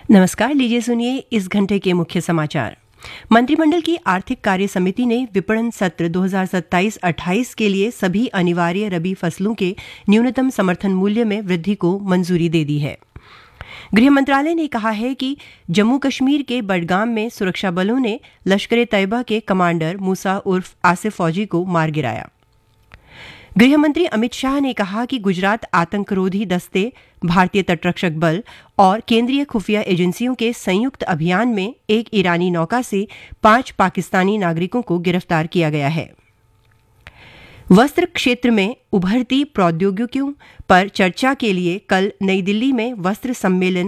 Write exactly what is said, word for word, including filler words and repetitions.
नमस्कार, लीजिए सुनिए इस घंटे के मुख्य समाचार। मंत्रिमंडल की आर्थिक कार्य समिति ने विपणन सत्र दो हज़ार सत्ताईस अट्ठाईस के लिए सभी अनिवार्य रबी फसलों के न्यूनतम समर्थन मूल्य में वृद्धि को मंजूरी दे दी है। गृह मंत्रालय ने कहा है कि जम्मू कश्मीर के बडगाम में सुरक्षा बलों ने लश्कर-ए-तैयबा के कमांडर मूसा उर्फ आसिफ फौजी को मार गिराया। गृह मंत्री अमित शाह ने कहा कि गुजरात आतंकरोधी दस्ते, भारतीय तटरक्षक बल और केंद्रीय खुफिया एजेंसियों के संयुक्त अभियान में एक ईरानी नौका से पांच पाकिस्तानी नागरिकों को गिरफ्तार किया गया है। वस्त्र क्षेत्र में उभरती प्रौद्योगिकियों पर चर्चा के लिए कल नई दिल्ली में वस्त्र सम्मेलन